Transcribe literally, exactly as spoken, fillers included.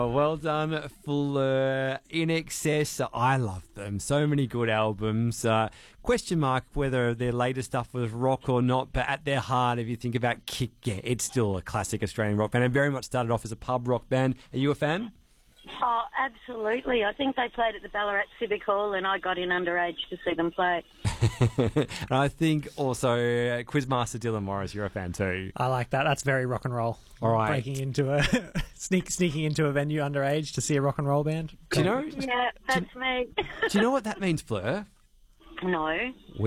Well done, Fleur. In Excess, I love them. So many good albums. Uh, question mark whether their latest stuff was rock or not, but at their heart, if you think about Kick, yeah, it's still a classic Australian rock band and very much started off as a pub rock band. Are you a fan? Oh, absolutely. I think they played at the Ballarat Civic Hall and I got in underage to see them play. And I think also uh, Quizmaster Dylan Morris, you're a fan too. I like that. That's very rock and roll. All right. Breaking into a sneak, sneaking into a venue underage to see a rock and roll band. Do you know? Yeah, that's me. Do you know what that means, Fleur? No.